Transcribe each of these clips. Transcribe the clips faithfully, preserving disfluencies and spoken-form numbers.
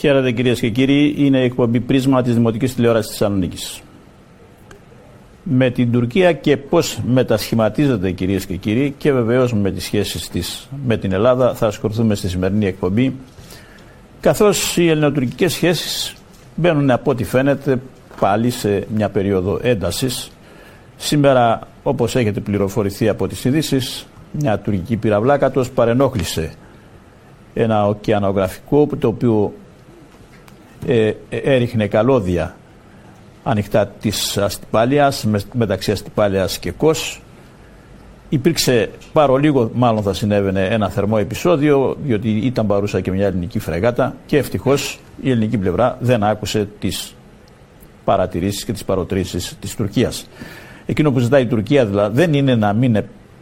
Χαίρετε κυρίες και κύριοι, είναι η εκπομπή Πρίσμα της Δημοτικής Τηλεόρασης της Θεσσαλονίκης. Με την Τουρκία και πώς μετασχηματίζεται κυρίες και κύριοι και βεβαίως με τις σχέσεις της με την Ελλάδα θα ασχοληθούμε στη σημερινή εκπομπή, καθώς οι ελληνοτουρκικές σχέσεις μπαίνουν από ό,τι φαίνεται πάλι σε μια περίοδο έντασης. Σήμερα, όπως έχετε πληροφορηθεί από τις ειδήσεις, μια τουρκική πυραυλάκατος παρενόχλησε ένα ωκεανογραφικό το οποίο ε, έριχνε καλώδια ανοιχτά της Αστυπάλειας, με, μεταξύ Αστυπάλειας και Κος. Υπήρξε παρολίγο, μάλλον θα συνέβαινε ένα θερμό επεισόδιο, διότι ήταν παρούσα και μια ελληνική φρεγάτα και ευτυχώς η ελληνική πλευρά δεν άκουσε τις παρατηρήσεις και τις παροτρήσεις της Τουρκίας. Εκείνο που ζητάει η Τουρκία δηλαδή δεν είναι να μην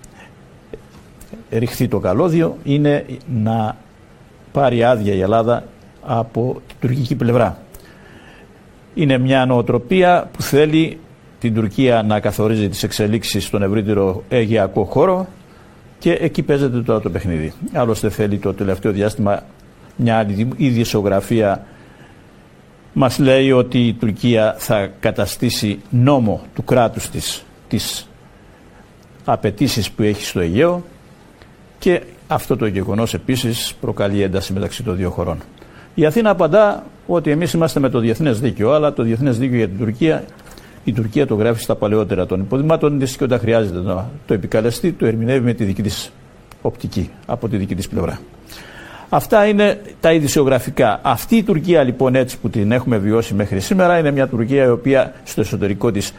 ρηχθεί το καλώδιο, είναι να πάρει άδεια η Ελλάδα από την τουρκική πλευρά. Είναι μια νοοτροπία που θέλει την Τουρκία να καθορίζει τις εξελίξεις στον ευρύτερο αιγαιακό χώρο και εκεί παίζεται τώρα το παιχνίδι. Άλλωστε θέλει το τελευταίο διάστημα μια άλλη ειδησιογραφία μας λέει ότι η Τουρκία θα καταστήσει νόμο του κράτους της τις απαιτήσεις που έχει στο Αιγαίο και αυτό το γεγονός επίσης προκαλεί ένταση μεταξύ των δύο χωρών. Η Αθήνα απαντά ότι εμείς είμαστε με το διεθνές δίκαιο, αλλά το διεθνές δίκαιο για την Τουρκία, η Τουρκία το γράφει στα παλαιότερα των υποδημάτων της και όταν χρειάζεται να το επικαλεστεί, το ερμηνεύει με τη δική της οπτική, από τη δική της πλευρά. Αυτά είναι τα ειδησιογραφικά. Αυτή η Τουρκία λοιπόν έτσι που την έχουμε βιώσει μέχρι σήμερα είναι μια Τουρκία η οποία στο εσωτερικό της,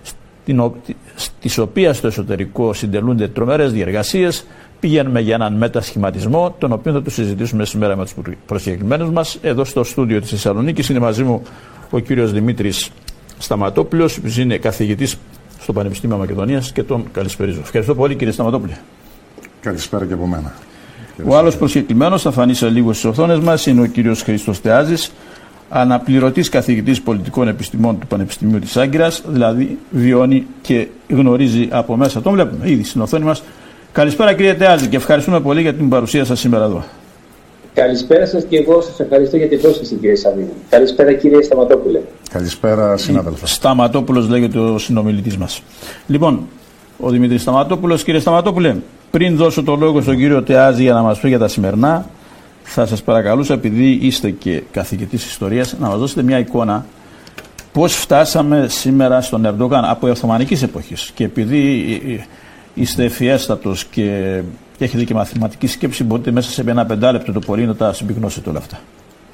της οποίας στο εσωτερικό συντελούνται τρομερές διεργασίες. Πηγαίνουμε για έναν μετασχηματισμό, τον οποίο θα το συζητήσουμε σήμερα με τους προσκεκλημένους μας. Εδώ στο στούντιο της Θεσσαλονίκης είναι μαζί μου ο κύριος Δημήτρης Σταματόπουλος, που είναι καθηγητής στο Πανεπιστήμιο Μακεδονίας και τον καλησπερίζω. Ευχαριστώ πολύ κύριε Σταματόπουλε. Καλησπέρα και από μένα. Ο άλλος προσκεκλημένος θα φανεί σε λίγο στις οθόνες μας είναι ο κύριος Χρήστος Θεάζης, αναπληρωτής καθηγητής πολιτικών επιστημών του Πανεπιστημίου της Άγκυρας, δηλαδή βιώνει και γνωρίζει από μέσα. Τον βλέπουμε ήδη στην οθόνη μας. Καλησπέρα κύριε Θεάζη και ευχαριστούμε πολύ για την παρουσία σας σήμερα εδώ. Καλησπέρα σας και εγώ σας ευχαριστώ για την πρόσκληση κύριε Σαββίνη. Καλησπέρα κύριε Σταματόπουλε. Καλησπέρα συνάδελφα. Σταματόπουλος λέγεται ο συνομιλητής μας. Λοιπόν, ο Δημήτρης Σταματόπουλος. Κύριε Σταματόπουλε, πριν δώσω το λόγο στον κύριο Θεάζη για να μας πει για τα σημερινά, θα σας παρακαλούσα, επειδή είστε και καθηγητής ιστορίας, να μας δώσετε μια εικόνα πώς φτάσαμε σήμερα στον Ερντογάν από Οθωμανικής εποχής. Και επειδή είστε ευφιέστατος και έχετε και μαθηματική σκέψη, μπορείτε μέσα σε ένα πεντάλεπτο το πολύ να τα συμπυκνώσετε όλα αυτά.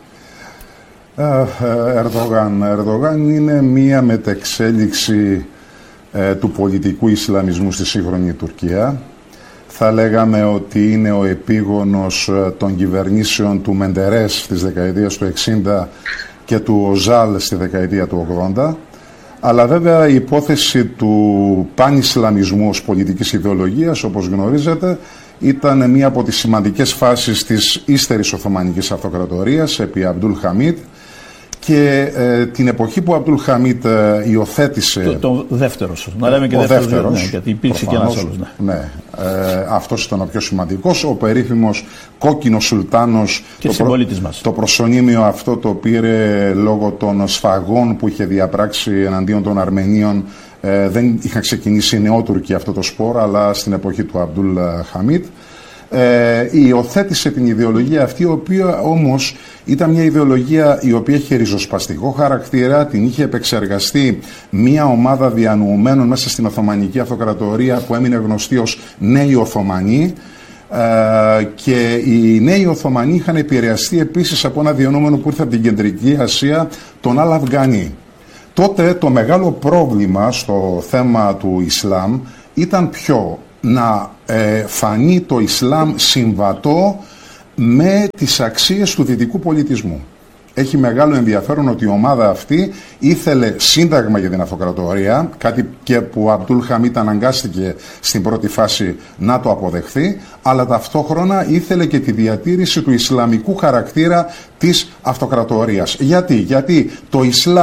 Ερντογάν. Ερντογάν είναι μία μετεξέλιξη ε, του πολιτικού Ισλαμισμού στη σύγχρονη Τουρκία. Θα λέγαμε ότι είναι ο επίγονος των κυβερνήσεων του Μεντερές της δεκαετίας του εξήντα και του Οζάλ στη δεκαετία του ογδόντα. Αλλά βέβαια η υπόθεση του πανισλαμισμού ως πολιτικής ιδεολογίας, όπως γνωρίζετε, ήταν μία από τις σημαντικές φάσεις της ύστερης Οθωμανικής Αυτοκρατορίας επί Αμπτούλ Χαμίτ και ε, την εποχή που ο Αμπτούλ Χαμίτ ε, υιοθέτησε... Το, το δεύτερος, να λέμε και ο δεύτερος, δεύτερος ναι, γιατί υπήρξε προφανώς, και ένας άλλος. Ναι, ναι ε, αυτός ήταν ο πιο σημαντικός, ο περίφημος κόκκινος σουλτάνος. Και το, προ, μας. το προσωνύμιο αυτό το πήρε λόγω των σφαγών που είχε διαπράξει εναντίον των Αρμενίων. Ε, δεν είχαν ξεκινήσει οι νεότουρκοι αυτό το σπορ, αλλά στην εποχή του Αμπτούλ Χαμίτ. Ε, υιοθέτησε την ιδεολογία αυτή, η οποία όμως ήταν μια ιδεολογία η οποία είχε ριζοσπαστικό χαρακτήρα, την είχε επεξεργαστεί μια ομάδα διανοουμένων μέσα στην Οθωμανική Αυτοκρατορία που έμεινε γνωστή ως Νέοι Οθωμανοί, ε, και οι Νέοι Οθωμανοί είχαν επηρεαστεί επίσης από ένα διανοούμενο που ήρθε από την Κεντρική Ασία, τον Αλ Αφγανί. Τότε το μεγάλο πρόβλημα στο θέμα του Ισλάμ ήταν ποιο? Να ε, φανεί το Ισλάμ συμβατό με τις αξίες του δυτικού πολιτισμού. Έχει μεγάλο ενδιαφέρον ότι η ομάδα αυτή ήθελε σύνταγμα για την αυτοκρατορία, κάτι και που ο Αμπτούλ Χαμίτ αναγκάστηκε στην πρώτη φάση να το αποδεχθεί, αλλά ταυτόχρονα ήθελε και τη διατήρηση του ισλαμικού χαρακτήρα της αυτοκρατορίας. Γιατί? Γιατί το Ισλάμ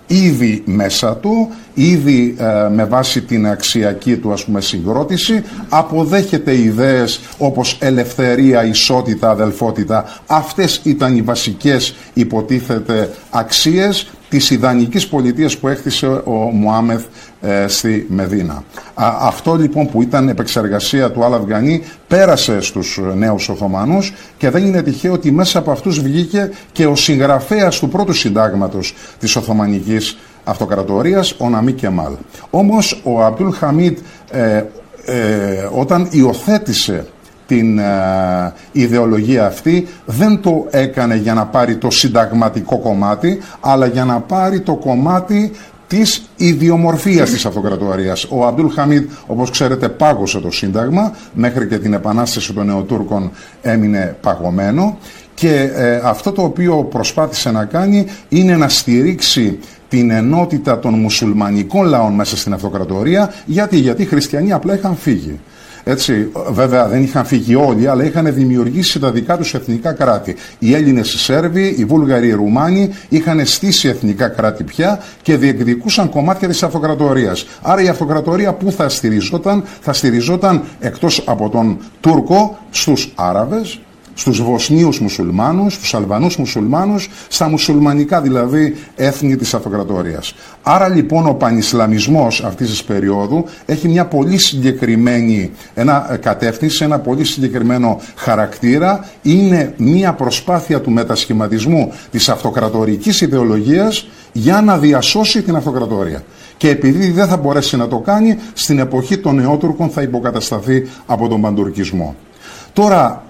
ήδη μέσα του, ήδη ε, με βάση την αξιακή του, ας πούμε, συγκρότηση, αποδέχεται ιδέες όπως ελευθερία, ισότητα, αδελφότητα. Αυτές ήταν οι βασικές, υποτίθεται, αξίες της ιδανικής πολιτείας που έκτισε ο Μωάμεθ ε, στη Μεδίνα. Α, αυτό λοιπόν που ήταν επεξεργασία του Αλ-Αφγανί πέρασε στους νέους Οθωμανούς και δεν είναι τυχαίο ότι μέσα από αυτούς βγήκε και ο συγγραφέας του πρώτου συντάγματος της Οθωμανικής Αυτοκρατορίας, ο Ναμί Κεμάλ. Όμως ο Αμπτούλ Χαμίτ ε, ε, όταν υιοθέτησε την ε, ιδεολογία αυτή, δεν το έκανε για να πάρει το συνταγματικό κομμάτι, αλλά για να πάρει το κομμάτι της ιδιομορφίας της αυτοκρατορίας. Ο Αμπτούλ Χαμίτ, όπως ξέρετε, πάγωσε το Σύνταγμα, μέχρι και την επανάσταση των Νεοτούρκων έμεινε παγωμένο, και ε, αυτό το οποίο προσπάθησε να κάνει είναι να στηρίξει την ενότητα των μουσουλμανικών λαών μέσα στην αυτοκρατορία. Γιατί, γιατί οι χριστιανοί απλά είχαν φύγει. Έτσι, βέβαια δεν είχαν φύγει όλοι, αλλά είχαν δημιουργήσει τα δικά τους εθνικά κράτη. Οι Έλληνες, οι Σέρβοι, οι Βούλγαροι, οι Ρουμάνοι είχαν στήσει εθνικά κράτη πια και διεκδικούσαν κομμάτια της αυτοκρατορίας. Άρα η αυτοκρατορία που θα στηριζόταν? Θα στηριζόταν εκτός από τον Τούρκο στους Άραβες, στους Βοσνίους μουσουλμάνους, στους Αλβανούς μουσουλμάνους, στα μουσουλμανικά δηλαδή έθνη της αυτοκρατορίας. Άρα λοιπόν ο πανισλαμισμός αυτής της περίοδου έχει μια πολύ συγκεκριμένη ένα κατεύθυνση, ένα πολύ συγκεκριμένο χαρακτήρα. Είναι μια προσπάθεια του μετασχηματισμού της αυτοκρατορικής ιδεολογίας για να διασώσει την αυτοκρατορία. Και επειδή δεν θα μπορέσει να το κάνει, στην εποχή των Νεότουρκων θα υποκατασταθεί από τον παντουρκισμό. Τώρα,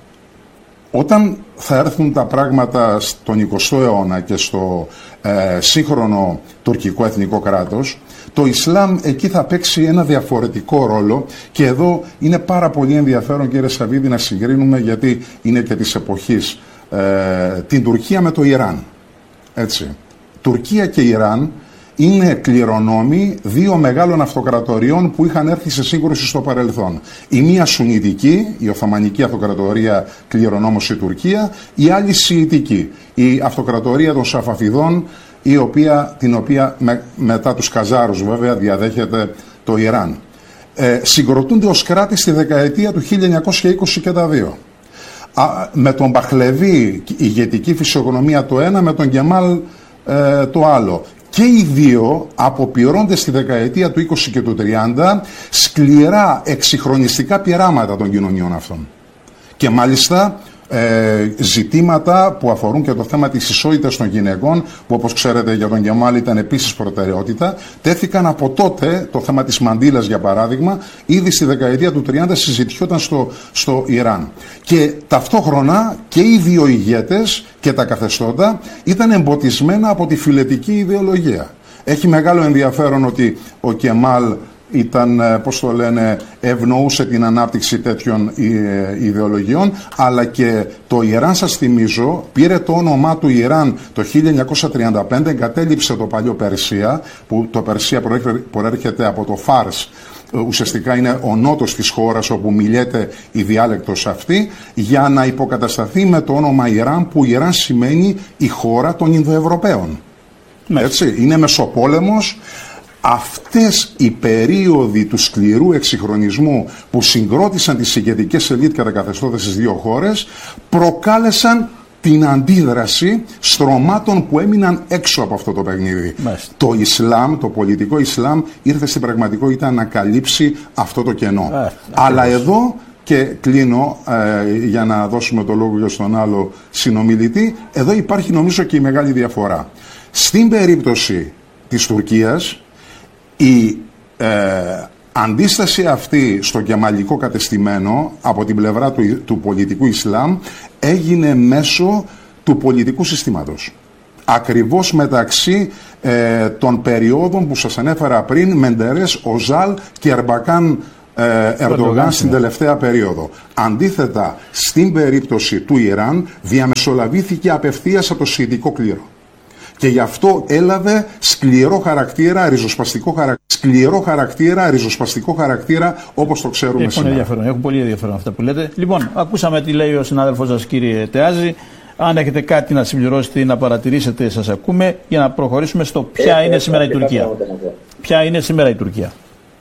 όταν θα έρθουν τα πράγματα στον εικοστό αιώνα και στο ε, σύγχρονο τουρκικό εθνικό κράτος, το Ισλάμ εκεί θα παίξει ένα διαφορετικό ρόλο, και εδώ είναι πάρα πολύ ενδιαφέρον, κύριε Σαββίδη, να συγκρίνουμε, γιατί είναι και της εποχής, ε, την Τουρκία με το Ιράν. Έτσι. Τουρκία και Ιράν είναι κληρονόμοι δύο μεγάλων αυτοκρατοριών που είχαν έρθει σε σύγκρουση στο παρελθόν. Η μία σουνιτική, η Οθωμανική Αυτοκρατορία, κληρονόμος η Τουρκία, η άλλη σιητική, η Αυτοκρατορία των Σαφαφιδών, η οποία, την οποία με, μετά τους Καζάρους βέβαια διαδέχεται το Ιράν. Ε, συγκροτούνται ως κράτη στη δεκαετία του χίλια εννιακόσια είκοσι και τα δύο. Α, με τον Παχλεβί ηγετική φυσιογνωμία το ένα, με τον Κεμάλ ε, το άλλο. Και οι δύο αποπειρώνται στη δεκαετία του είκοσι και του τριάντα σκληρά εξυγχρονιστικά πειράματα των κοινωνιών αυτών. Και μάλιστα ε, ζητήματα που αφορούν και το θέμα της ισότητας των γυναικών, που όπως ξέρετε για τον Κεμάλ ήταν επίσης προτεραιότητα, τέθηκαν από τότε. Το θέμα της μαντήλας, για παράδειγμα, ήδη στη δεκαετία του τριάντα συζητιόταν στο, στο Ιράν. Και ταυτόχρονα και οι δύο ηγέτες και τα καθεστώτα ήταν εμποτισμένα από τη φιλετική ιδεολογία. Έχει μεγάλο ενδιαφέρον ότι ο Κεμάλ ήταν, πώς το λένε, ευνοούσε την ανάπτυξη τέτοιων ιδεολογιών, αλλά και το Ιράν, σας θυμίζω, πήρε το όνομά του Ιράν το χίλια εννιακόσια τριάντα πέντε, εγκατέλειψε το παλιό Περσία, που το Περσία προέρχεται από το Φάρς, ουσιαστικά είναι ο νότος της χώρας όπου μιλιέται η διάλεκτος αυτή, για να υποκατασταθεί με το όνομα Ιράν, που Ιράν σημαίνει η χώρα των Ινδοευρωπαίων. Έτσι, είναι μεσοπόλεμος. Αυτές οι περίοδοι του σκληρού εξυγχρονισμού που συγκρότησαν τις ηγετικές ελίτ και τα καθεστώτα στις δύο χώρες προκάλεσαν την αντίδραση στρωμάτων που έμειναν έξω από αυτό το παιχνίδι. Μάλιστα. Το Ισλάμ, το πολιτικό Ισλάμ, ήρθε στην πραγματικότητα να καλύψει αυτό το κενό. Μάλιστα. Αλλά εδώ, και κλείνω ε, για να δώσουμε το λόγο για στον άλλο συνομιλητή, εδώ υπάρχει νομίζω και η μεγάλη διαφορά. Στην περίπτωση της Τουρκίας, η ε, αντίσταση αυτή στο κεμαλικό κατεστημένο από την πλευρά του, του πολιτικού Ισλάμ έγινε μέσω του πολιτικού συστήματος. Ακριβώς μεταξύ ε, των περιόδων που σας ανέφερα πριν, Μεντερές, Οζάλ και Ερμπακάν ε, Ερντογάν στην τελευταία περίοδο. Αντίθετα, στην περίπτωση του Ιράν διαμεσολαβήθηκε απευθείας από το σιητικό κλήρο. Και γι' αυτό έλαβε σκληρό χαρακτήρα, ριζοσπαστικό χαρακτήρα, σκληρό χαρακτήρα, ριζοσπαστικό χαρακτήρα, όπως το ξέρουμε σήμερα. Έχουν ενδιαφέρον, έχουν πολύ ενδιαφέρον αυτά που λέτε. Λοιπόν, ακούσαμε τι λέει ο συνάδελφος σας, κύριε Τεάζη. Αν έχετε κάτι να συμπληρώσετε ή να παρατηρήσετε, σας ακούμε, για να προχωρήσουμε στο ποια ε, είναι ε, σήμερα η Τουρκία. Ποια είναι σήμερα η Τουρκία.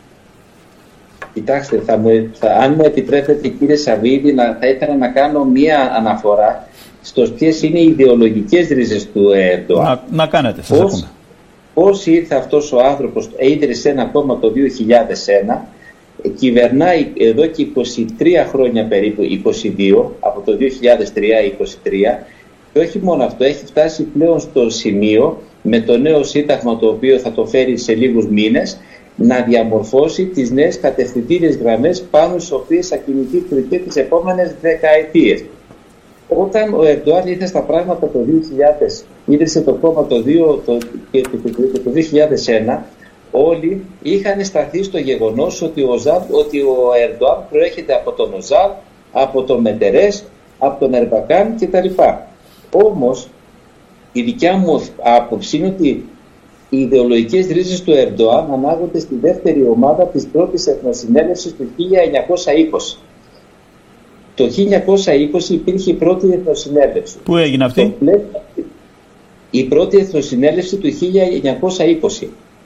Κοιτάξτε, θα μου, θα, αν μου επιτρέπετε κύριε Σαββίδη, να, θα ήθελα να κάνω μία αναφορά στο ποιες είναι οι ιδεολογικές ρίζες του Ερντοάν. Να, να κάνετε, σας πώς, ακούμε. Πώς ήρθε αυτός ο άνθρωπος, ίδρυσε ένα κόμμα το δύο χιλιάδες ένα, κυβερνάει εδώ και είκοσι τρία χρόνια περίπου, είκοσι δύο, από το δύο χιλιάδες τρία είκοσι τρία, και όχι μόνο αυτό, έχει φτάσει πλέον στο σημείο με το νέο σύνταγμα, το οποίο θα το φέρει σε λίγους μήνες, να διαμορφώσει τις νέες κατευθυντήριες γραμμές πάνω στις οποίες θα κινηθεί η Τουρκία τις επόμενες δεκαετίες. Όταν ο Ερντοάν ήρθε στα πράγματα το δύο χιλιάδες, ίδρυσε το κόμμα το, το, το, το δύο χιλιάδες ένα, όλοι είχαν σταθεί στο γεγονός ότι ο, Ζαλ, ότι ο Ερντοάν προέρχεται από τον Οζάλ, από τον Μετερές, από τον Ερμπακάν κτλ. Όμως η δικιά μου άποψη είναι ότι οι ιδεολογικές ρίζες του Ερντοάν ανάγονται στη δεύτερη ομάδα της πρώτης εθνοσυνέλευσης του χίλια εννιακόσια είκοσι. Το χίλια εννιακόσια είκοσι υπήρχε η πρώτη εθνοσυνέλευση. Πού έγινε αυτή? Η πρώτη εθνοσυνέλευση του χίλια εννιακόσια είκοσι.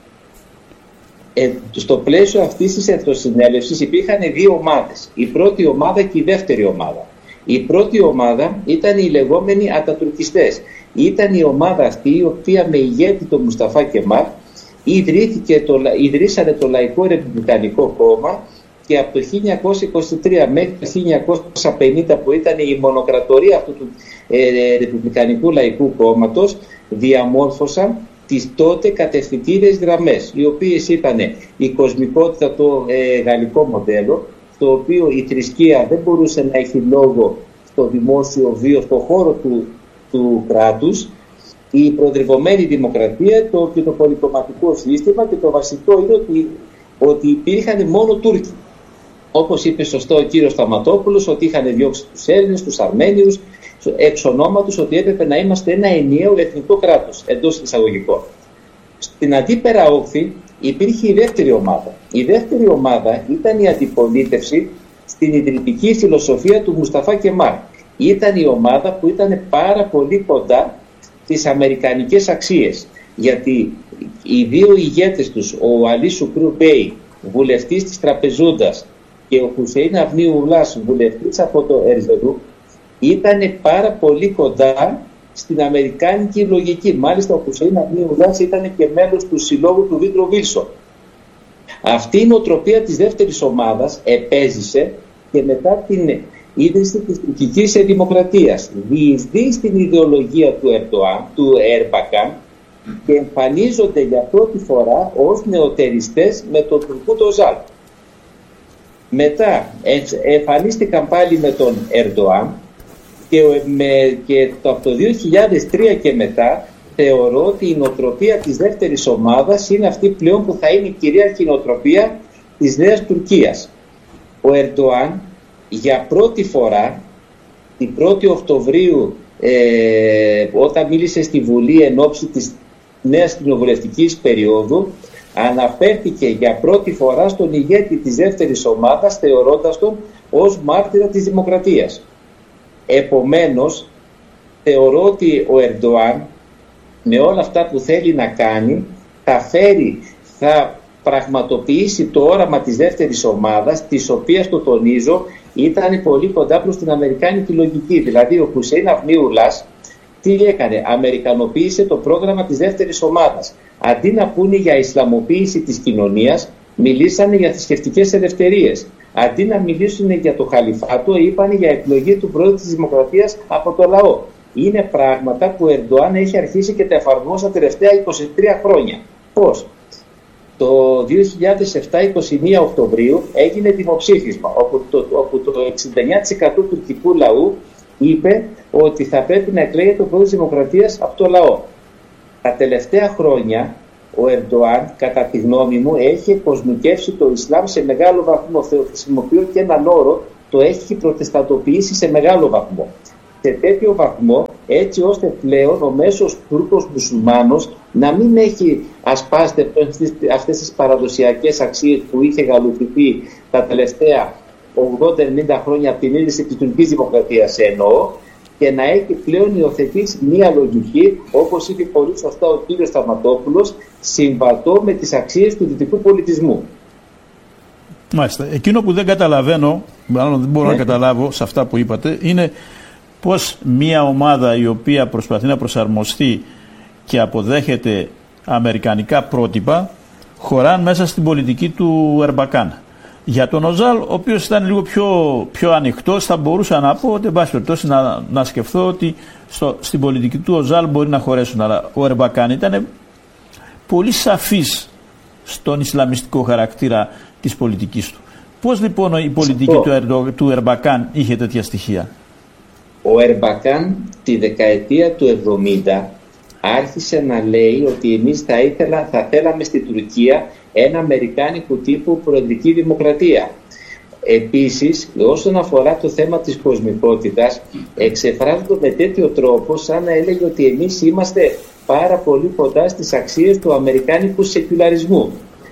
Ε, στο πλαίσιο αυτής της εθνοσυνέλευσης υπήρχαν δύο ομάδες. Η πρώτη ομάδα και η δεύτερη ομάδα. Η πρώτη ομάδα ήταν οι λεγόμενοι ατατουρκιστές. Ήταν η ομάδα αυτή η οποία με ηγέτη τον Μουσταφά Κεμάλ ιδρύθηκε το, ιδρύσανε το Λαϊκό Ρεπουμπλικανικό Κόμμα, και από το χίλια εννιακόσια είκοσι τρία μέχρι το χίλια εννιακόσια πενήντα, που ήταν η μονοκρατορία αυτού του ε, Ρεπουμπλικανικού Λαϊκού Κόμματος, διαμόρφωσαν τις τότε κατευθυντήριες γραμμές, οι οποίες ήταν η κοσμικότητα, το ε, γαλλικό μοντέλο, στο οποίο η θρησκεία δεν μπορούσε να έχει λόγο στο δημόσιο βίο, στο χώρο του, του κράτους, η προδρυβωμένη δημοκρατία, το κοινοπολικομματικό σύστημα, και το βασικό είναι ότι, ότι υπήρχαν μόνο Τούρκοι. Όπως είπε σωστό ο κύριος Σταματόπουλος, ότι είχαν διώξει τους Έλληνες, τους Αρμένιους, εξ ονόματος, ότι έπρεπε να είμαστε ένα ενιαίο εθνικό κράτος, εντός εισαγωγικών. Στην αντίπερα όχθη υπήρχε η δεύτερη ομάδα. Η δεύτερη ομάδα ήταν η αντιπολίτευση στην ιδρυτική φιλοσοφία του Μουσταφά Κεμάλ. Ήταν η ομάδα που ήταν πάρα πολύ κοντά στις αμερικανικές αξίες. Γιατί οι δύο ηγέτες τους, ο Αλί Σουκρού Μπέι, βουλευτής της Τραπεζούντας, και ο Χουσέιν Αυνί Ουλάς, βουλευτής από το Ερζερού, ήταν πάρα πολύ κοντά στην αμερικάνικη λογική. Μάλιστα ο Χουσέιν Αυνί Ουλάς ήταν και μέλος του συλλόγου του Βίτρο Βίλσον. Αυτή η νοοτροπία της δεύτερης ομάδας επέζησε και μετά την ίδρυση της τουρκικής δημοκρατίας. Διεισδύει στην ιδεολογία του Ερντοάν, του Ερμπακάν, και εμφανίζονται για πρώτη φορά ως νεοτεριστές με τον Τουρκούτ Οζάλ. Μετά εμφανίστηκαν πάλι με τον Ερντοάν, και, με, και το, από το δύο χιλιάδες τρία και μετά θεωρώ ότι η νοοτροπία της δεύτερης ομάδας είναι αυτή πλέον που θα είναι η κυρίαρχη νοοτροπία της Νέας Τουρκίας. Ο Ερντοάν για πρώτη φορά την πρώτη Οκτωβρίου, ε, όταν μίλησε στη Βουλή εν ώψη της νέας κοινοβουλευτικής περίοδου, αναφέρθηκε για πρώτη φορά στον ηγέτη της δεύτερης ομάδας, θεωρώντας τον ως μάρτυρα της δημοκρατίας. Επομένως, θεωρώ ότι ο Ερντοάν με όλα αυτά που θέλει να κάνει θα φέρει, θα πραγματοποιήσει το όραμα της δεύτερης ομάδας, της οποίας, το τονίζω, ήταν πολύ κοντά προς την αμερικάνικη λογική. Δηλαδή ο Χουσέιν Αυνί Ουλάς τι έκανε? Αμερικανοποίησε το πρόγραμμα της δεύτερης ομάδας. Αντί να πούνε για ισλαμοποίηση της κοινωνίας, μιλήσανε για θρησκευτικές ελευθερίες. Αντί να μιλήσουν για το χαλιφάτο, είπαν για εκλογή του πρόεδρου της Δημοκρατίας από το λαό. Είναι πράγματα που ο Ερντοάν έχει αρχίσει και τα εφαρμόσει τα τελευταία είκοσι τρία χρόνια. Πώς? Το δύο χιλιάδες επτά, είκοσι μία Οκτωβρίου, έγινε δημοψήφισμα, όπου το, όπου το εξήντα εννέα τοις εκατό του τουρκικού λαού είπε ότι θα πρέπει να εκλέγεται ο πρόεδρος της Δημοκρατίας από το λαό. Τα τελευταία χρόνια ο Ερντοάν, κατά τη γνώμη μου, έχει κοσμικεύσει το Ισλάμ σε μεγάλο βαθμό. Χρησιμοποιώ και έναν όρο, το έχει προτεστατοποιήσει σε μεγάλο βαθμό. Σε τέτοιο βαθμό, έτσι ώστε πλέον ο μέσος Τούρκος μουσουλμάνος να μην έχει ασπάσει αυτές τις παραδοσιακές αξίες που είχε γαλουχηθεί τα τελευταία ογδόντα ενενήντα χρόνια από την ίδρυση της τουρκικής δημοκρατίας, εννοώ, και να έχει πλέον υιοθετήσει μία λογική, όπως είπε πολύ σωστά ο κύριος Σταματόπουλος, συμβατό με τις αξίες του δυτικού πολιτισμού. Μάλιστα. Εκείνο που δεν καταλαβαίνω, μάλλον δεν μπορώ ναι. να καταλάβω σε αυτά που είπατε, είναι πώς μία ομάδα η οποία προσπαθεί να προσαρμοστεί και αποδέχεται αμερικανικά πρότυπα χωράν μέσα στην πολιτική του Ερμπακάν. Για τον Οζάλ, ο οποίος ήταν λίγο πιο, πιο ανοιχτός, θα μπορούσα να πω ότι, εν πάση περιπτώσει, να, να σκεφτώ ότι στο, στην πολιτική του Οζάλ μπορεί να χωρέσουν. Αλλά ο Ερμπακάν ήταν πολύ σαφής στον ισλαμιστικό χαρακτήρα της πολιτικής του. Πώς λοιπόν η πολιτική του, Ερντο, του Ερμπακάν είχε τέτοια στοιχεία? Ο Ερμπακάν τη δεκαετία του εβδομήντα άρχισε να λέει ότι εμείς θα, ήθελα, θα θέλαμε στην Τουρκία ένα αμερικάνικου τύπου προεδρική δημοκρατία. Επίσης, όσον αφορά το θέμα της κοσμικότητας, εξεφράζεται με τέτοιο τρόπο σαν να έλεγε ότι εμείς είμαστε πάρα πολύ κοντά στις αξίες του αμερικάνικου σεκουλαρισμού.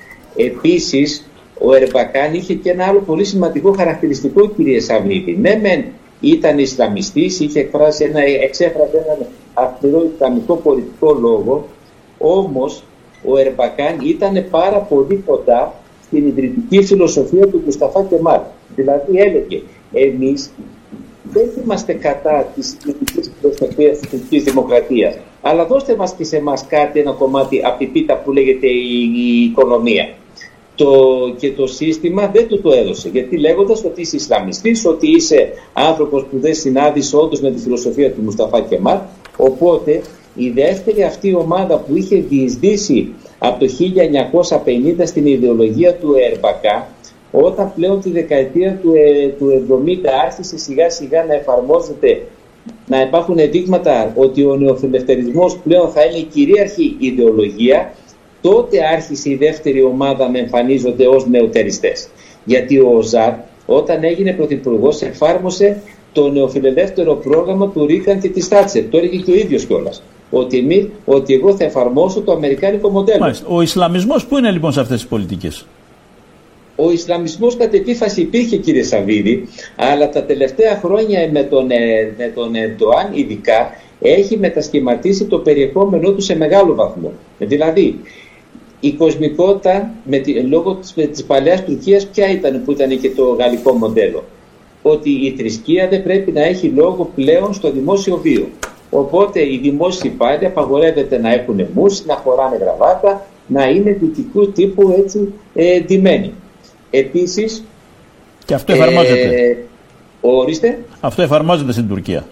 Επίσης, ο Ερμπακάν είχε και ένα άλλο πολύ σημαντικό χαρακτηριστικό, κύριε Σαββίδη. Ναι, μεν ήταν Ισλαμιστής, είχε εκφράσει ένα, εξέφρασε έναν αυστηρό Ισλαμικό πολιτικό λόγο, όμως ο Ερμπακάν ήταν πάρα πολύ κοντά στην ιδρυτική φιλοσοφία του Μουσταφά Κεμάλ. Δηλαδή έλεγε, εμείς δεν είμαστε κατά της ιδρυτικής φιλοσοφίας της τουρκικής δημοκρατίας, αλλά δώστε μας και σε εμάς κάτι, ένα κομμάτι από την πίτα που λέγεται η, η οικονομία. Το, και το σύστημα δεν του το έδωσε, γιατί λέγοντας ότι είσαι Ισλαμιστής, ότι είσαι άνθρωπος που δεν συνάδεις όντως με τη φιλοσοφία του Μουσταφά Κεμάλ, οπότε η δεύτερη αυτή ομάδα που είχε διεισδύσει από το χίλια εννιακόσια πενήντα στην ιδεολογία του Ερμπακάν, όταν πλέον τη δεκαετία του, ε, του εβδομήντα άρχισε σιγά σιγά να εφαρμόζεται, να υπάρχουν δείγματα ότι ο νεοφιλελευθερισμός πλέον θα είναι η κυρίαρχη ιδεολογία, τότε άρχισε η δεύτερη ομάδα να εμφανίζονται ως νεοτεριστές. Γιατί ο Οζάλ, όταν έγινε πρωθυπουργός, εφάρμοσε το νεοφιλελεύθερο πρόγραμμα του Ρίκαν και της Τάτσερ. Το έλεγε και ο ίδιος κιόλας. Ότι, εμείς, ότι εγώ θα εφαρμόσω το αμερικάνικο μοντέλο. Μάλιστα. Ο Ισλαμισμός πού είναι λοιπόν σε αυτές τις πολιτικές? Ο Ισλαμισμός κατ' επίφαση υπήρχε, κύριε Σαββίδη, αλλά τα τελευταία χρόνια με τον, με τον Ερντοάν ειδικά έχει μετασχηματίσει το περιεχόμενό του σε μεγάλο βαθμό. Δηλαδή, η κοσμικότητα με τη, λόγω της, με της παλαιάς Τουρκίας ποια ήταν που ήταν και το γαλλικό μοντέλο? Ότι η θρησκεία δεν πρέπει να έχει λόγο πλέον στο δημόσιο βίο. Οπότε οι δημόσιοι πάλι απαγορεύεται να έχουν μουσι, να φοράνε γραβάτα, να είναι δυτικού τύπου έτσι ε, ντυμένοι. Επίσης... Και αυτό εφαρμόζεται. Ε, ορίστε. Αυτό εφαρμόζεται στην Τουρκία.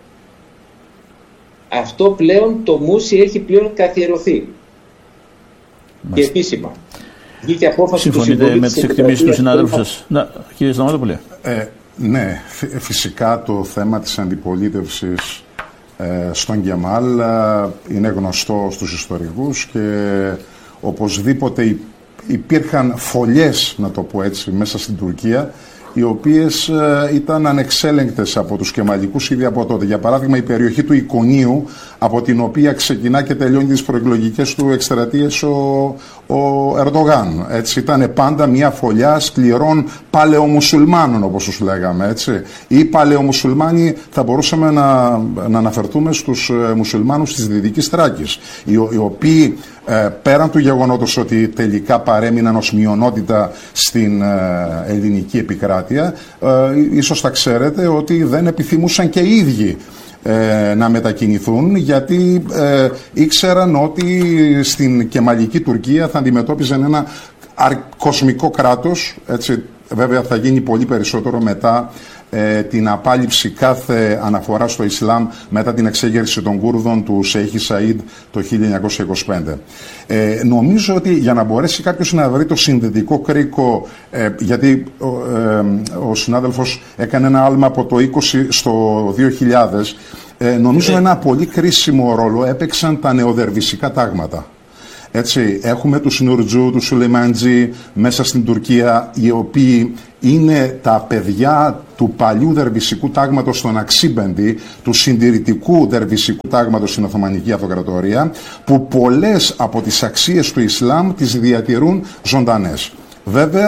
Αυτό πλέον το μουσι έχει πλέον καθιερωθεί. Και επίσημα. Βγήκε απόφαση του Συμβουλίου. Συμφωνείτε με τις εκτιμήσεις του συνάδελφου σας? Να, κύριε Σταματόπουλε. Ε, ναι, φυσικά το θέμα της αντιπολίτευσης ε, στον Κεμάλ ε, είναι γνωστό στους ιστορικούς και οπωσδήποτε υπήρχαν φωλιές, να το πω έτσι, μέσα στην Τουρκία, οι οποίες ε, ήταν ανεξέλεγκτες από τους κεμαλικούς ήδη από τότε. Για παράδειγμα, η περιοχή του Ικονίου, από την οποία ξεκινά και τελειώνει τις προεκλογικές του εκστρατείες ο, ο Ερντογάν. Έτσι, ήταν πάντα μια φωλιά σκληρών παλαιομουσουλμάνων, όπως τους λέγαμε. Έτσι. Οι παλαιομουσουλμάνοι θα μπορούσαμε να, να αναφερθούμε στους ε, μουσουλμάνους της Δυτικής Θράκης, οι, οι οποίοι ε, πέραν του γεγονότος ότι τελικά παρέμειναν ως μειονότητα στην ε, ελληνική επικράτεια, ε, ίσως θα ξέρετε ότι δεν επιθυμούσαν και οι ίδιοι ε, να μετακινηθούν, γιατί ε, ήξεραν ότι στην κεμαλική Τουρκία θα αντιμετώπιζαν ένα κοσμικό κράτος. Έτσι, βέβαια θα γίνει πολύ περισσότερο μετά ε, την απάλληψη κάθε αναφορά στο Ισλάμ μετά την εξέγερση των Κούρδων του Σέιχη Σαΐντ το χίλια εννιακόσια είκοσι πέντε. Ε, νομίζω ότι για να μπορέσει κάποιος να βρει το συνδετικό κρίκο, ε, γιατί ε, ο συνάδελφος έκανε ένα άλμα από το είκοσι στο δύο χιλιάδες, ε, νομίζω ένα πολύ κρίσιμο ρόλο έπαιξαν τα νεοδερβισικά τάγματα. Έτσι, έχουμε του Νουρτζού, του Σουλεϊμάντζη μέσα στην Τουρκία, οι οποίοι είναι τα παιδιά του παλιού δερβισικού τάγματος στον Αξίμπεντη, του συντηρητικού δερβισικού τάγματος στην Οθωμανική Αυτοκρατορία, που πολλές από τις αξίες του Ισλάμ τις διατηρούν ζωντανές. Βέβαια,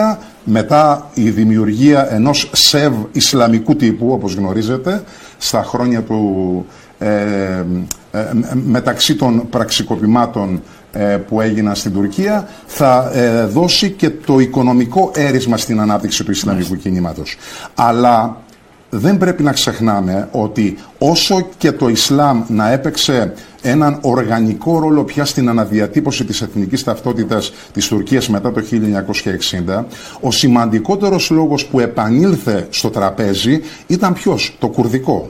μετά η δημιουργία ενός ΣΕΒ Ισλαμικού τύπου, όπως γνωρίζετε, στα χρόνια του, ε, ε, μεταξύ των πραξικοπημάτων ε, που έγιναν στην Τουρκία, θα ε, δώσει και το οικονομικό έρισμα στην ανάπτυξη του Ισλαμικού κινήματος. Αλλά δεν πρέπει να ξεχνάμε ότι όσο και το Ισλάμ να έπαιξε έναν οργανικό ρόλο πια στην αναδιατύπωση της εθνικής ταυτότητας της Τουρκίας μετά το χίλια εννιακόσια εξήντα, ο σημαντικότερος λόγος που επανήλθε στο τραπέζι ήταν ποιος? Το κουρδικό.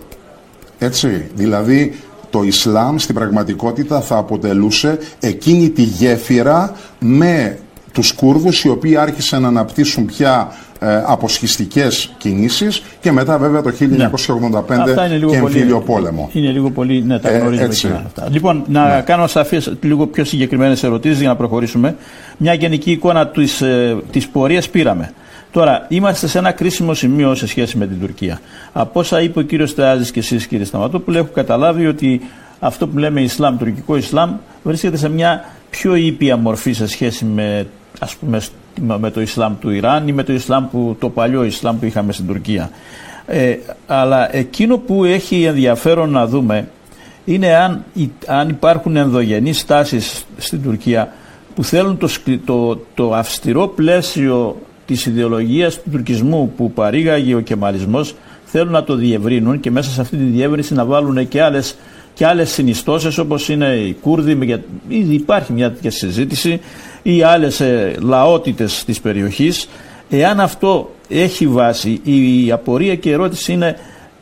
Έτσι, δηλαδή το Ισλάμ στην πραγματικότητα θα αποτελούσε εκείνη τη γέφυρα με τους Κούρδους, οι οποίοι άρχισαν να αναπτύσσουν πια ε, αποσχιστικές κινήσεις και μετά βέβαια το χίλια εννιακόσια ογδόντα πέντε ναι. και εμφύλιο πόλεμο. Είναι λίγο πολύ, ναι, τα γνωρίζουμε ε, και αυτά. Λοιπόν, να ναι. κάνω σαφείς λίγο πιο συγκεκριμένες ερωτήσεις για να προχωρήσουμε. Μια γενική εικόνα της, ε, της πορείας πήραμε. Τώρα, είμαστε σε ένα κρίσιμο σημείο σε σχέση με την Τουρκία. Από όσα είπε ο κύριος Στεάζης και εσείς, κύριε Σταματόπουλε, έχω καταλάβει ότι αυτό που λέμε Ισλάμ, τουρκικό Ισλάμ, βρίσκεται σε μια πιο ήπια μορφή σε σχέση με, ας πούμε, με το Ισλάμ του Ιράν ή με το Ισλάμ που, το παλιό Ισλάμ που είχαμε στην Τουρκία. Ε, αλλά εκείνο που έχει ενδιαφέρον να δούμε είναι αν, αν υπάρχουν ενδογενείς τάσεις στην Τουρκία που θέλουν το, το, το αυστηρό πλαίσιο της ιδεολογίας του τουρκισμού που παρήγαγε ο κεμαλισμός, θέλουν να το διευρύνουν και μέσα σε αυτή τη διεύρυνση να βάλουν και άλλες, και άλλες συνιστώσεις, όπως είναι οι Κούρδοι, ήδη υπάρχει μια τέτοια συζήτηση, ή άλλες ε, λαότητες της περιοχής. Εάν αυτό έχει βάση, η απορία και η ερώτηση είναι,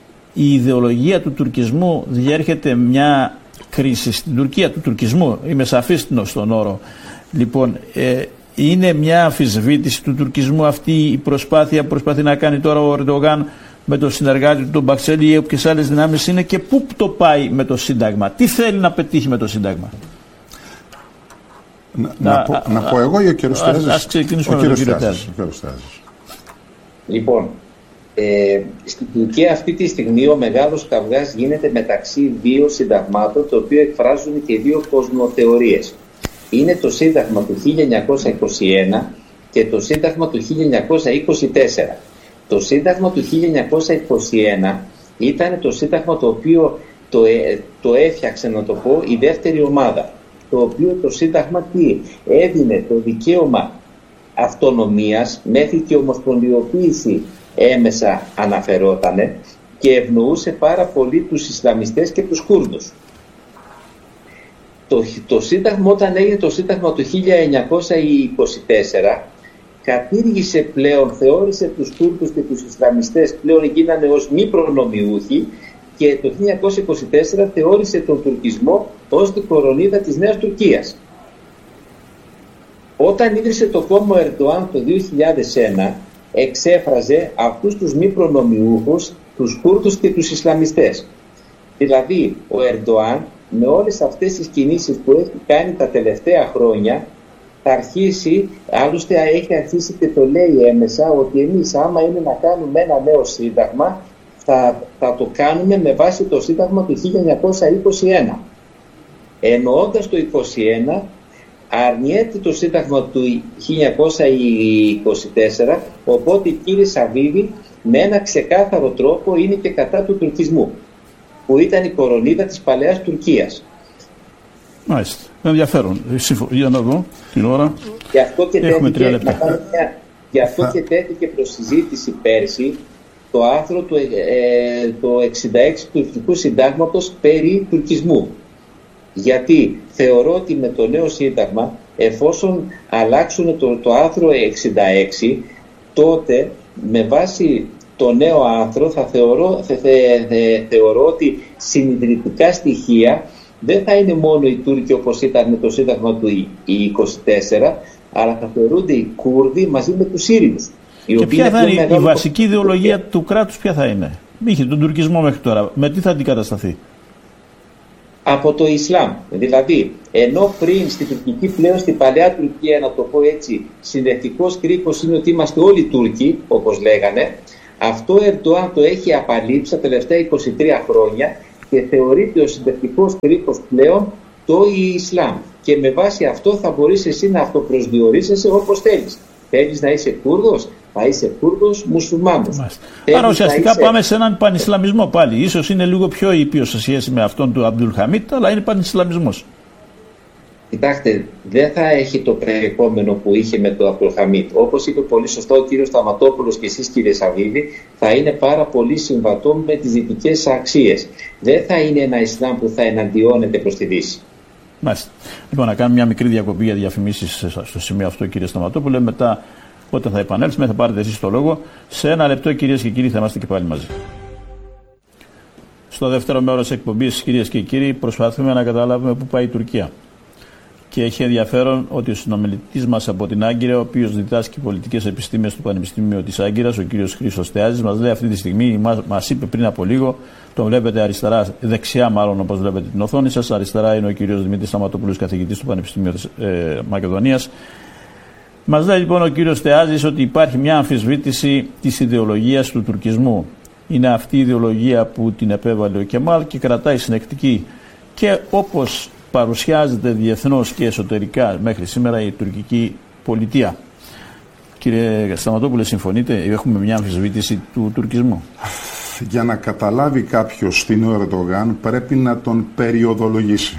η ιδεολογία του τουρκισμού διέρχεται μια κρίση στην Τουρκία, του τουρκισμού, είμαι σαφής στον όρο. Λοιπόν, ε, είναι μια αμφισβήτηση του τουρκισμού αυτή η προσπάθεια που προσπαθεί να κάνει τώρα ο Ερντογάν με τον συνεργάτη του τον Μπαξέλη ή όποιες άλλες δυνάμεις είναι, και πού το πάει με το Σύνταγμα, τι θέλει να πετύχει με το Σύνταγμα? Να, να, να, πω, να πω εγώ ή ο κύριος Στεάζης? Ας ξεκινήσουμε με τον κύριο Στεάζης. Λοιπόν, ε, στην Τουρκία αυτή τη στιγμή ο μεγάλος καυγάς γίνεται μεταξύ δύο συνταγμάτων, το οποίο εκφράζουν και δύο κοσμοθεωρίες. Είναι το Σύνταγμα του χίλια εννιακόσια είκοσι ένα και το Σύνταγμα του χίλια εννιακόσια είκοσι τέσσερα. Το Σύνταγμα του χίλια εννιακόσια είκοσι ένα ήταν το Σύνταγμα το οποίο το, το έφτιαξε, να το πω, η δεύτερη ομάδα. Το οποίο το Σύνταγμα τι έδινε? Το δικαίωμα αυτονομίας, μέχρι και ομοσπονδιοποίηση έμεσα αναφερότανε, και ευνοούσε πάρα πολύ τους Ισλαμιστές και τους Κούρδους. Το, το Σύνταγμα, όταν έγινε το Σύνταγμα του χίλια εννιακόσια είκοσι τέσσερα, κατήργησε πλέον, θεώρησε τους Κούρδους και τους Ισλαμιστές, πλέον γίνανε ως μη προνομιούχοι, και το χίλια εννιακόσια είκοσι τέσσερα θεώρησε τον τουρκισμό ως την κορονίδα της Νέας Τουρκίας. Όταν ίδρυσε το κόμμα Ερντοάν το δύο χιλιάδες ένα, εξέφραζε αυτούς τους μη προνομιούχους, τους Κούρδους και τους Ισλαμιστές. Δηλαδή, ο Ερντοάν με όλες αυτές τις κινήσεις που έχει κάνει τα τελευταία χρόνια, θα αρχίσει, άλλωστε έχει αρχίσει και το λέει έμεσα, ότι εμείς άμα είναι να κάνουμε ένα νέο σύνταγμα, θα, θα το κάνουμε με βάση το Σύνταγμα του χίλια εννιακόσια είκοσι ένα. Εννοώντας το είκοσι ένα, αρνιέται το Σύνταγμα του χίλια εννιακόσια είκοσι τέσσερα, οπότε κύριε Σαββίδη με ένα ξεκάθαρο τρόπο είναι και κατά του τουρκισμού, που ήταν η κορονίδα της παλαιάς Τουρκίας. Μάλιστα. Ενδιαφέρον. Για να δω την ώρα. Γι' αυτό και τέθηκε, μια, γι' αυτό και τέθηκε προς συζήτηση πέρσι το άρθρο του ε, το εξήντα έξι του Τουρκικού Συντάγματος περί τουρκισμού. Γιατί θεωρώ ότι με το νέο Σύνταγμα, εφόσον αλλάξουν το, το άρθρο εξήντα έξι, τότε με βάση το νέο άρθρο θα θεωρώ, θε, θε, θε, θεωρώ ότι συνειδητικά στοιχεία δεν θα είναι μόνο οι Τούρκοι όπως ήταν με το Σύνταγμα του είκοσι τέσσερα, αλλά θα θεωρούνται οι Κούρδοι μαζί με τους Σύριους. Και ποια θα είναι η βασική ιδεολογία του κράτους, ποια θα είναι? Είχε τον τουρκισμό μέχρι τώρα. Με τι θα αντικατασταθεί? Από το Ισλάμ. Δηλαδή, ενώ πριν στην τουρκική, πλέον στην παλαιά Τουρκία, να το πω έτσι, συνδετικός κρίκος είναι ότι είμαστε όλοι Τούρκοι, όπως λέγανε, αυτό ο Ερντοάν το έχει απαλείψει τα τελευταία είκοσι τρία χρόνια και θεωρείται ο συνδετικός κρίκος πλέον το Ισλάμ. Και με βάση αυτό θα μπορείς εσύ να αυτοπροσδιορίσεσαι όπως θέλεις. Θέλεις να είσαι Κούρδος, Θα είσαι Κούρδος, μουσουλμάνος. Άρα ουσιαστικά είσαι... πάμε σε έναν πανισλαμισμό πάλι. Ίσως είναι λίγο πιο ήπιος σε σχέση με αυτόν του Αμπτούλ Χαμίτ, αλλά είναι πανισλαμισμός. Κοιτάξτε, δεν θα έχει το περιεχόμενο που είχε με τον Αμπτούλ Χαμίτ. Όπως είπε πολύ σωστό ο κύριος Σταματόπουλος και εσείς κύριε Σαββίδη, θα είναι πάρα πολύ συμβατό με τις δυτικές αξίες. Δεν θα είναι ένα Ισλάμ που θα εναντιώνεται προς τη Δύση. Μάλιστα. Λοιπόν, να κάνουμε μια μικρή διακοπή για διαφημίσεις στο σημείο αυτό, κύριε Σταματόπουλε. Μετά, όταν θα επανέλθουμε, θα πάρετε εσείς το λόγο. Σε ένα λεπτό, κυρίες και κύριοι, θα είμαστε και πάλι μαζί. Στο δεύτερο μέρος εκπομπής, κυρίες και κύριοι, προσπαθούμε να καταλάβουμε πού πάει η Τουρκία. Και έχει ενδιαφέρον ότι ο συνομιλητής μας από την Άγκυρα, ο οποίος διδάσκει πολιτικές επιστήμες στο Πανεπιστήμιο της Άγκυρας, ο κύριος Χρήστος Θεάζης, μας λέει αυτή τη στιγμή, μας είπε πριν από λίγο, τον βλέπετε αριστερά, δεξιά μάλλον όπως βλέπετε την οθόνη σας, αριστερά είναι ο κύριος Δημήτρης Σταματόπουλος, καθηγητής του Πανεπιστήμιου της ε, Μακεδονίας. Μας λέει λοιπόν ο κύριος Θεάζης ότι υπάρχει μια αμφισβήτηση της ιδεολογίας του τουρκισμού. Είναι αυτή η ιδεολογία που την επέβαλε ο Κεμάλ και κρατάει συνεκτική. Και όπως παρουσιάζεται διεθνώς και εσωτερικά μέχρι σήμερα η τουρκική πολιτεία. Κύριε Σταματόπουλε, συμφωνείτε, έχουμε μια αμφισβήτηση του τουρκισμού? Για να καταλάβει κάποιος τι είναι ο Ερντογάν πρέπει να τον περιοδολογήσει.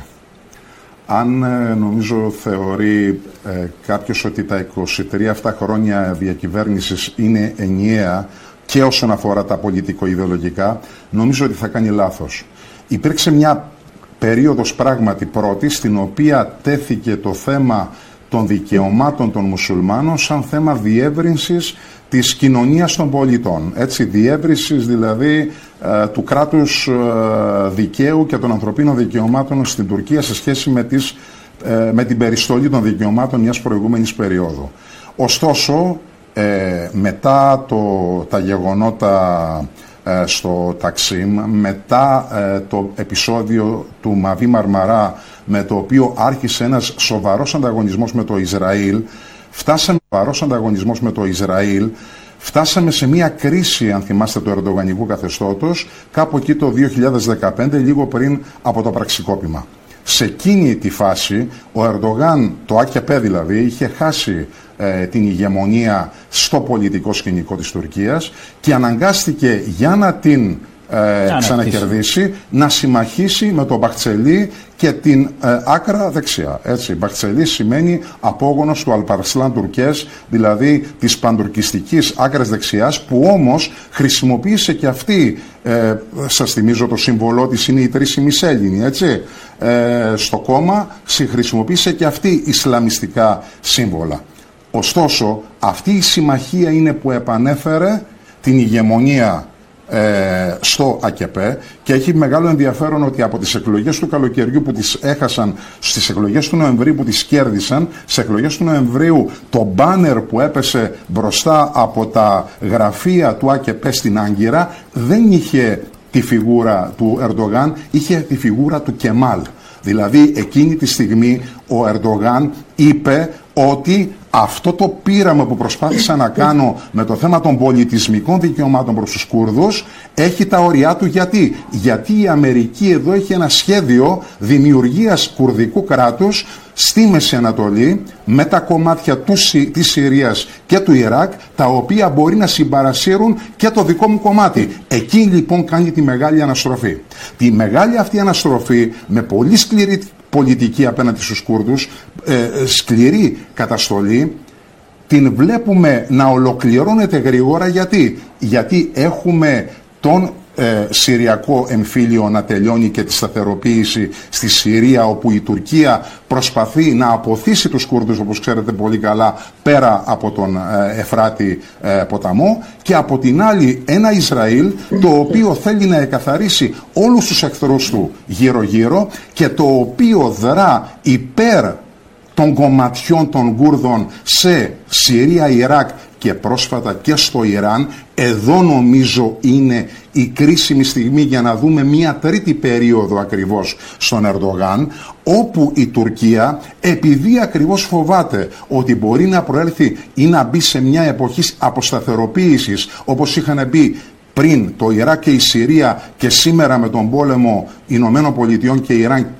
Αν νομίζω θεωρεί ε, κάποιος ότι τα είκοσι τρία αυτά χρόνια διακυβέρνησης είναι ενιαία και όσον αφορά τα πολιτικο-ιδεολογικά, νομίζω ότι θα κάνει λάθος. Υπήρξε μια περίοδος πράγματι πρώτη, στην οποία τέθηκε το θέμα των δικαιωμάτων των μουσουλμάνων σαν θέμα διεύρυνσης της κοινωνίας των πολιτών. Έτσι, διεύρυνσης δηλαδή ε, του κράτους ε, δικαίου και των ανθρωπίνων δικαιωμάτων στην Τουρκία σε σχέση με, τις, ε, με την περιστολή των δικαιωμάτων μιας προηγούμενης περίοδου. Ωστόσο, ε, μετά το, τα γεγονότα ε, στο Ταξίμ, μετά ε, το επεισόδιο του Μαβί Μαρμαρά, με το οποίο άρχισε ένας σοβαρός ανταγωνισμός με το Ισραήλ, φτάσαμε σοβαρός ανταγωνισμός με το Ισραήλ, φτάσαμε σε μια κρίση, αν θυμάστε, του ερντογανικού καθεστώτος, κάπου εκεί το δύο χιλιάδες δεκαπέντε, λίγο πριν από το πραξικόπημα. Σε εκείνη τη φάση, ο Ερντογάν, το ΑΚΕΠ δηλαδή, είχε χάσει ε, την ηγεμονία στο πολιτικό σκηνικό της Τουρκίας και αναγκάστηκε για να την ε, ξανακερδίσει να συμμαχίσει με τον Μπαχτσελί και την ε, άκρα δεξιά. Έτσι, Μπαχτσελί σημαίνει απόγονος του Αλπαρσλάν Τουρκές, δηλαδή της παντουρκιστικής άκρας δεξιάς, που όμως χρησιμοποίησε και αυτή, ε, σας θυμίζω το σύμβολό της είναι η τρίσιμη Έλληνη, έτσι, ε, στο κόμμα χρησιμοποίησε και αυτή ισλαμιστικά σύμβολα. Ωστόσο, αυτή η συμμαχία είναι που επανέφερε την ηγεμονία Ε, στο ΑΚΕΠ και έχει μεγάλο ενδιαφέρον ότι από τις εκλογές του καλοκαιριού που τις έχασαν στις εκλογές του Νοεμβρίου που τις κέρδισαν, στις εκλογές του Νοεμβρίου το μπάνερ που έπεσε μπροστά από τα γραφεία του ΑΚΕΠ στην Άγκυρα δεν είχε τη φιγούρα του Ερντογάν, είχε τη φιγούρα του Κεμάλ. Δηλαδή εκείνη τη στιγμή ο Ερντογάν είπε ότι αυτό το πείραμα που προσπάθησα να κάνω με το θέμα των πολιτισμικών δικαιωμάτων προς τους Κούρδους έχει τα όρια του. Γιατί? Γιατί η Αμερική εδώ έχει ένα σχέδιο δημιουργίας κουρδικού κράτους στη Μέση Ανατολή με τα κομμάτια του, της Συρίας και του Ιράκ, τα οποία μπορεί να συμπαρασύρουν και το δικό μου κομμάτι. Εκεί λοιπόν κάνει τη μεγάλη αναστροφή. Τη μεγάλη αυτή αναστροφή με πολύ σκληρή πολιτική απέναντι στους Κούρδους, ε, σκληρή καταστολή, την βλέπουμε να ολοκληρώνεται γρήγορα. Γιατί? Γιατί έχουμε τον ε, Συριακό εμφύλιο να τελειώνει και τη σταθεροποίηση στη Συρία, όπου η Τουρκία προσπαθεί να αποθήσει τους Κούρδους, όπως ξέρετε πολύ καλά, πέρα από τον ε, Εφράτη ε, ποταμό, και από την άλλη ένα Ισραήλ το οποίο θέλει να εκαθαρίσει όλους τους εχθρούς του γύρω-γύρω και το οποίο δρά υπέρ των κομματιών των Κούρδων σε Συρία, Ιράκ και πρόσφατα και στο Ιράν. Εδώ νομίζω είναι η κρίσιμη στιγμή για να δούμε μια τρίτη περίοδο ακριβώς στον Ερντογάν, όπου η Τουρκία, επειδή ακριβώς φοβάται ότι μπορεί να προέλθει ή να μπει σε μια εποχή αποσταθεροποίησης, όπως είχαν μπει πριν το Ιράκ και η Συρία και σήμερα με τον πόλεμο Ηνωμένων Πολιτειών και Ιράν